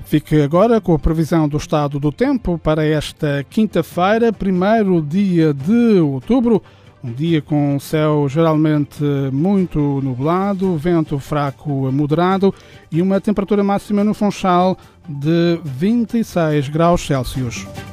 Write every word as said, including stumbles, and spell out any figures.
Fique agora com a previsão do estado do tempo para esta quinta-feira, primeiro dia de outubro. Um dia com céu geralmente muito nublado, vento fraco a moderado e uma temperatura máxima no Funchal de vinte e seis graus Celsius.